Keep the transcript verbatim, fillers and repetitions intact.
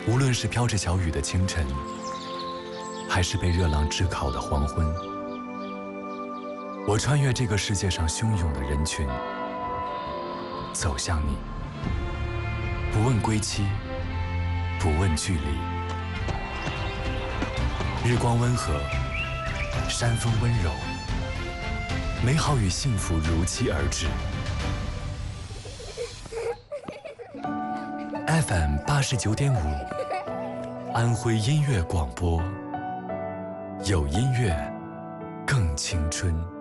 无论是飘着小雨的清晨，还是被热浪炙烤的黄昏，我穿越这个世界上汹涌的人群，走向你，不问归期，不问距离。日光温和，山风温柔，美好与幸福如期而至。F M 八十九点五，安徽音乐广播，有音乐，更青春。